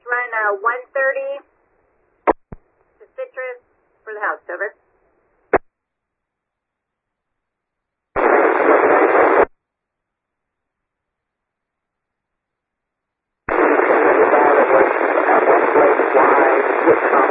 run 130 to Citrus for the house, over. With